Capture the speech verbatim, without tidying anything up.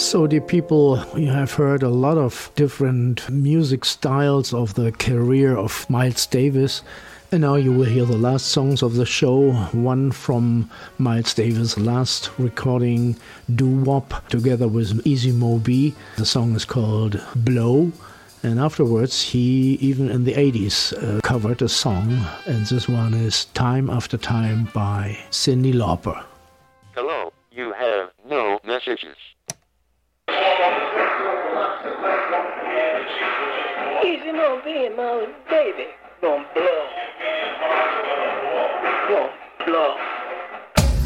So, dear people, you have heard a lot of different music styles of the career of Miles Davis. And now you will hear the last songs of the show, one from Miles Davis' last recording, Doo Wop, together with Easy Mo Bee. The song is called Blow. And afterwards, he, even in the eighties, uh, covered a song. And this one is Time After Time by Cyndi Lauper. Hello, you have no messages. Easy Mo Bee, my baby.